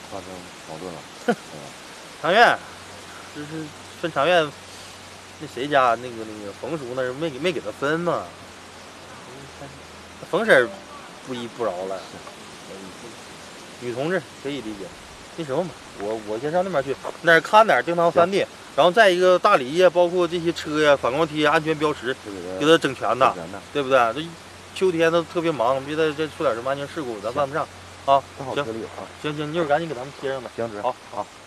发生矛盾了。 长院，就是分长院，那谁家那个冯叔那儿没给他分嘛？冯婶不依不饶了。女同志可以理解。那什么吧，我先上那边去，那儿看点定堂3地，然后再一个大礼呀，包括这些车呀、反光贴、安全标识，给他整全的，对不对？这秋天都特别忙，别再出点什么安全事故，咱犯不上。啊，行，行，你一会儿赶紧给咱们贴上吧。 行， 好好。